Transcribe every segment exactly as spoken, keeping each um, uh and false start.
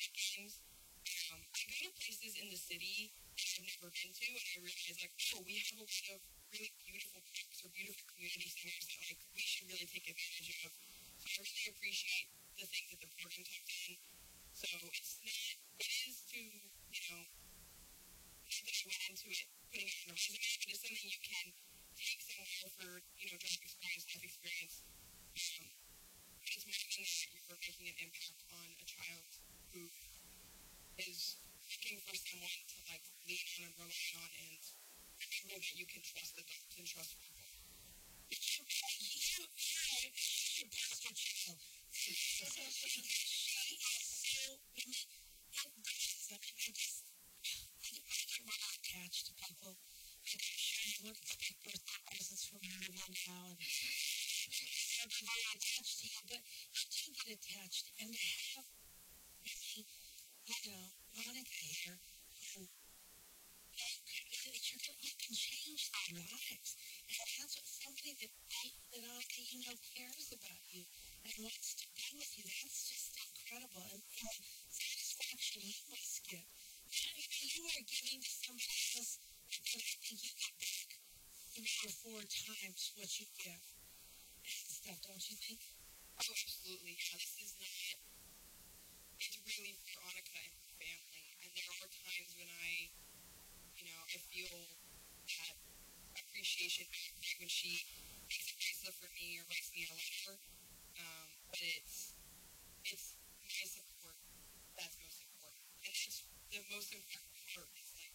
things. Um, I go to places in the city that I've never been to, and I realize, like, oh, we have a lot of really beautiful parks or beautiful community centers that, like, we should really take advantage of. So I really appreciate the things that the program have done. So it's not, it is to, you know, not that I went into it putting it on a resume, but it's something you can take somewhere for, you know, job experience, life experience. Um, just mentioning that you're making an impact on a child who is looking for someone to like lean on and rely on, and remember that you can trust adults and trust people. You, you, you, Pastor Jill. So, so, so, so, I mean, it does. I mean, I just, I get really attached to people. I can show you what expect birthday presents from Olivia now, and I'm very attached to you, but I do get attached, and to have really, you know, Monica here, who you can change their lives. And that's what somebody that, that Monica, you know, cares about you and wants to be with you. That's just incredible. And, and the satisfaction you must get. You are giving to somebody else, and I think you get back three or four times what you give. And stuff, don't you think? Oh, absolutely. Yeah, this is not, it's really for Annika and her family. And there are times when I, you know, I feel that appreciation when she makes a bracelet for me or writes me a letter. Um, but it's, it's my support that's most important. And it's the most important part. It's like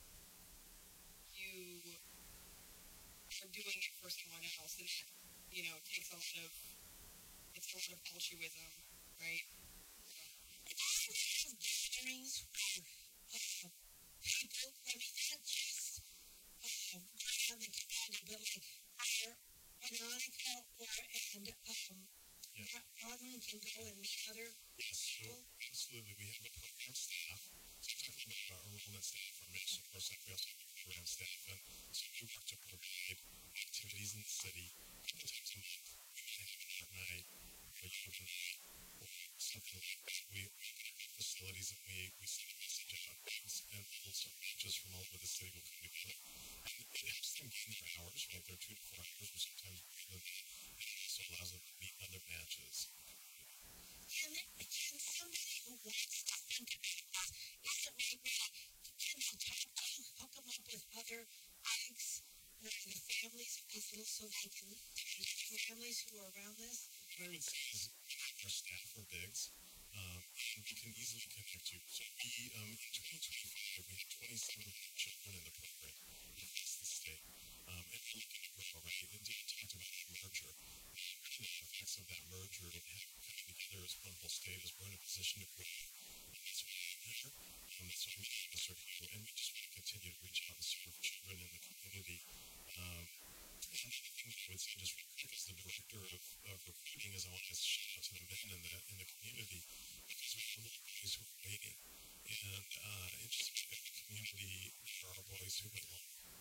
you are doing it for someone else, and that, you know, takes a lot of, it's a lot of altruism, right? So, have gatherings where uh, people, I mean, not just um, around the community, but like where Veronica or and um, Yeah. Rodman can go and meet other Yes, so people. absolutely. We have a program staff. So talking about our enrollment staff, our mission, of course, we also have a program staff. And so we work to provide activities in the city. A couple times a month, we might have an art night, or a yoga night, or something like that. We open up facilities and we, we send a message out, and also just from all over the city will come together. And it helps them gain their hours, right? They're two to four hours, or sometimes more than that. And it also allows them to meet other matches. Can, can somebody who wants to think about this, isn't maybe, can they talk to you, hook them up with other legs or the families of these little, so they can, the families who are around this? What I would say is our staff are bigs, um, and we can easily connect you. So we, um, in twenty twenty-five, we have twenty-seven hundred children in the program across the state, um, and we're looking to grow, right? And Dan talked about the merger. The effects of that merger and having coming together as one whole state is we're in a position to grow. And that's why I'm here. Um, that's why many of us are here. And we just want to continue to reach out and serve children in the community. Um, and the other thing I would say, just real quick, as the director of, of recruiting, is I want to shout out to the men in the in the community, because we have little boys who are waiting. And uh, and just in the community, there are boys who belong.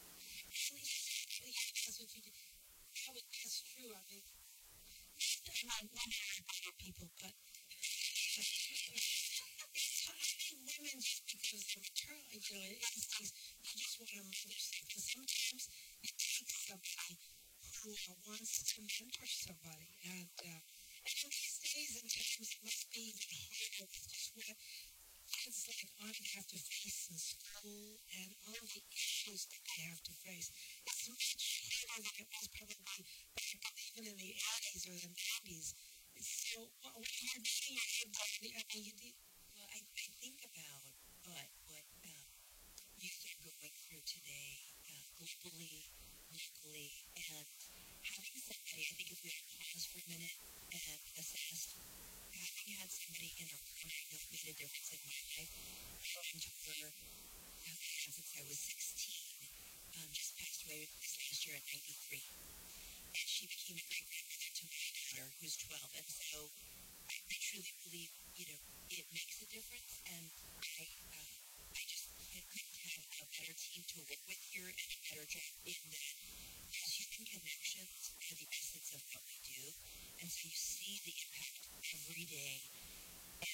That's what you do. That was, that's true. I mean, I'm not women are better people, but it's, I think women, just because they're maternal, you know, instincts, you just want to mother stuff. And sometimes it takes somebody who uh, wants to mentor somebody. And, uh, and in these days and times, it must be even harder with just what kids like Audrey have to face in school and all the issues that they have to face. It's much harder than it was probably back even in the eighties or the nineties. So, what you're doing, I mean, you,